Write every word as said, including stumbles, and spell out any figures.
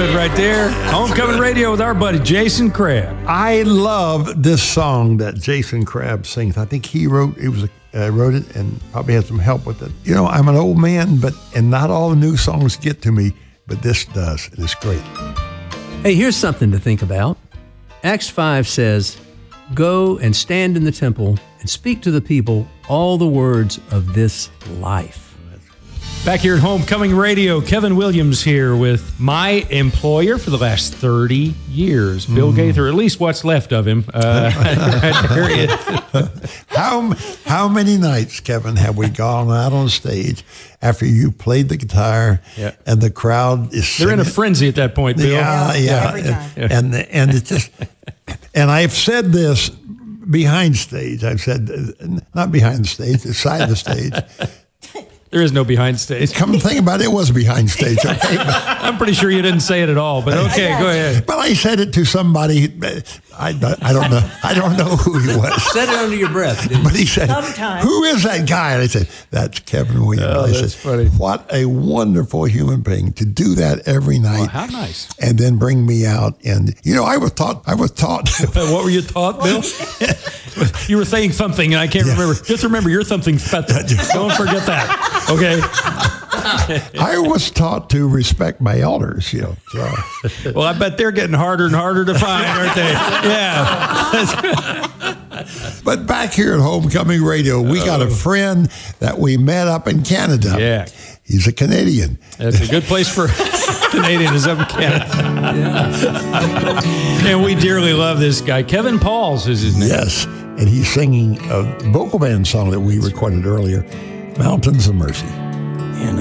good right there. Homecoming Radio with our buddy Jason Crabb. I love this song that Jason Crabb sings. I think he wrote it was uh, wrote it and probably had some help with it. You know, I'm an old man, but and not all the new songs get to me, but this does. It is great. Hey, here's something to think about. Acts five says, "Go and stand in the temple and speak to the people all the words of this life." Back here at Homecoming Radio, Kevin Williams here with my employer for the last thirty years, Bill mm. Gaither, at least what's left of him. Uh, there he is. How, how many nights, Kevin, have we gone out on stage after you played the guitar yeah. and the crowd is singing? They're in a frenzy at that point, Bill. Yeah, yeah. Every time. And, and, and it's just, and I've said this behind stage. I've said, not behind the stage, the side of the stage. There is no behind stage. Come to think about it, it was behind stage. Okay? I'm pretty sure you didn't say it at all, but okay, go ahead. But I said it to somebody. I, I don't know. I don't know who he was. Said it under your breath, didn't But he said, Sometimes. "Who is that guy?" And I said, "That's Kevin Williams." Oh, I that's said, funny. What a wonderful human being to do that every night. Oh, how nice. And then bring me out. And, you know, I was taught, I was taught. What were you taught, Bill? You were saying something, and I can't yeah. remember. Just remember, you're something special. Don't forget that, okay? I was taught to respect my elders, you know. So. Well, I bet they're getting harder and harder to find, aren't they? Yeah. But back here at Homecoming Radio, we got a friend that we met up in Canada. Yeah. He's a Canadian. That's a good place for Canadian is up in Canada. Yeah. And we dearly love this guy. Kevin Pauls is his name. Yes. And he's singing a vocal band song that we recorded earlier, Mountains of Mercy.